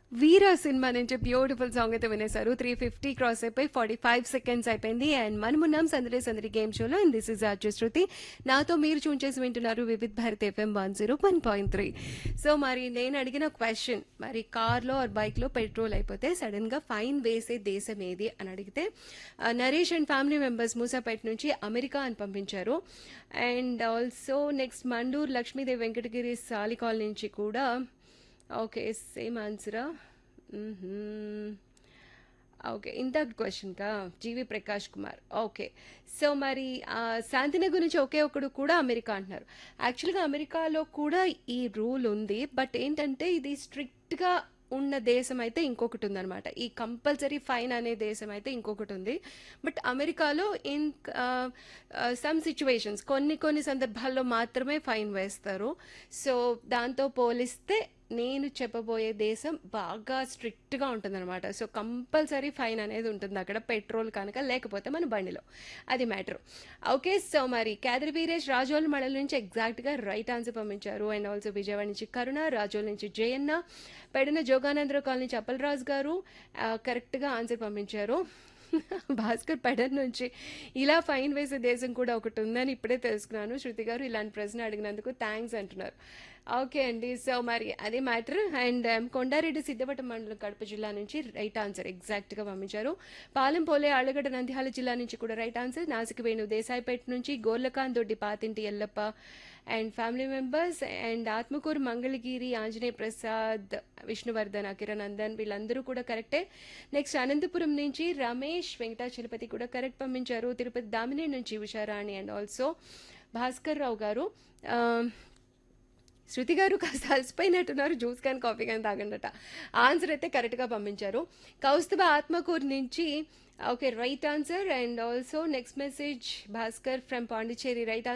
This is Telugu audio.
వీరా సినిమా నుంచి బ్యూటిఫుల్ సాంగ్ అయితే వినేశారు. 350 క్రాస్ అయిపోయి 45 సెకండ్స్ అయిపోయింది. అండ్ మనమున్నాం సందడి సందడి గేమ్ షోలో. అండ్ దిస్ ఇస్ ఆర్జే శృతి. నాతో మీరు చూన్ చేసి వింటున్నారు వివిధ్ భారత్ ఎఫ్ఎం 101.3. సో మరి నేను అడిగిన క్వశ్చన్, మరి కార్లో ఆర్ బైక్లో పెట్రోల్ అయిపోతే సడన్ గా ఫైన్ వేసే దేశం ఏది అని అడిగితే Naresh and family members Moosapet నుంచి అమెరికా అని పంపించారు. And also next Mandur Lakshmidevi Venkatagiri సాలికాల్ నుంచి కూడా ఓకే సేమ్ ఆన్సరా. ఓకే ఇంత క్వశ్చన్కా జీవి ప్రకాష్ కుమార్. ఓకే సో మరి శాంతినగర్ నుంచి ఒకే ఒకడు కూడా అమెరికా అంటున్నారు. యాక్చువల్గా అమెరికాలో కూడా ఈ రూల్ ఉంది, బట్ ఏంటంటే ఇది స్ట్రిక్ట్గా ఉన్న దేశం అయితే ఇంకొకటి ఉందన్నమాట. ఈ కంపల్సరీ ఫైన్ అనే దేశం అయితే ఇంకొకటి ఉంది. బట్ అమెరికాలో ఇన్ సమ్ సిచ్యువేషన్స్ కొన్ని కొన్ని సందర్భాల్లో మాత్రమే ఫైన్ వేస్తారు. సో దాంతో పోలిస్తే నేను చెప్పబోయే దేశం బాగా స్ట్రిక్ట్గా ఉంటుందన్నమాట. సో కంపల్సరీ ఫైన్ అనేది ఉంటుంది అక్కడ, పెట్రోల్ కనుక లేకపోతే మన బండిలో. అది మ్యాటర్. ఓకే సో మరి కేదరి వీరేష్ రాజోల్ మండలి నుంచి ఎగ్జాక్ట్గా రైట్ ఆన్సర్ పంపించారు. అండ్ ఆల్సో విజయవాడ నుంచి కరుణ, రాజోల్ నుంచి జయన్న, పెడన జోగానందరావు కాలనీ నుంచి అప్పలరాజు గారు కరెక్ట్గా ఆన్సర్ పంపించారు. భాస్కర్ పెడన్ నుంచి ఇలా ఫైన్ వేసే దేశం కూడా ఒకటి ఉందని ఇప్పుడే తెలుసుకున్నాను. శృతి గారు ఇలాంటి ప్రశ్న అడిగినందుకు థ్యాంక్స్ అంటున్నారు. ఓకే అండి సో మరి అదే మ్యాటర్. అండ్ కొండారెడ్డి సిద్ధవటం మండలం కడప జిల్లా నుంచి రైట్ ఆన్సర్ ఎగ్జాక్ట్గా పంపించారు. పాలెం పోలే ఆళ్లగడ్డ నంద్యాల జిల్లా నుంచి కూడా రైట్ ఆన్సర్. నాసిక వేణు దేశాయిపేట నుంచి గోర్లకాంత్ దొడ్డి పాతింటి Yellappa and family members. And Atmakur Mangalagiri Anjaneya Prasad, Vishnuvardhan, Akira Nandan వీళ్ళందరూ కూడా కరెక్టే. నెక్స్ట్ అనంతపురం నుంచి రమేష్ వెంకటాచలపతి కూడా కరెక్ట్ పంపించారు. తిరుపతి దామినేని నుంచి ఉషారాణి అండ్ ఆల్సో భాస్కర్ రావు గారు. శృతి గారు కాస్త అలసిపోయినట్టున్నారు, జ్యూస్ కానీ కాఫీ కానీ తాగండట. ఆన్సర్ అయితే కరెక్ట్గా పంపించారు. కౌస్తుభ ఆత్మకూరు నుంచి okay right answer. And also next message Bhaskar from Pondicherry right